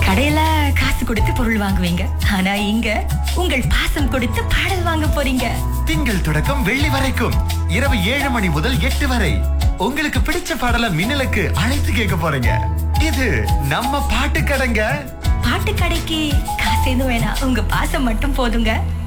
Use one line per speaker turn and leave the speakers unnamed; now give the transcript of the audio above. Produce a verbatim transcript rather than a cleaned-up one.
கடையில காசு கொடுத்து பொருள் வாங்குவீங்க, ஆனா இங்க உங்கள் பாசம் கொடுத்து பாடல் வாங்க போறீங்க.
திங்கள் தொடக்கம் வெள்ளி வரைக்கும் இரவு ஏழு மணி முதல் எட்டு வரை உங்களுக்கு பிடிச்ச பாடலை மின்னலுக்கு அழைத்து கேட்க போறீங்க. இது நம்ம பாட்டு கடைங்க.
பாட்டு கடைக்கு காசு எதுவும் வேணாம், உங்க பாசம் மட்டும் போதுங்க.